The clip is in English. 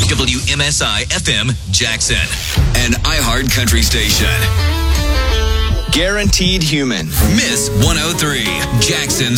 WMSI FM Jackson. An iHeart Country station. Guaranteed Human. Miss 103, Jackson's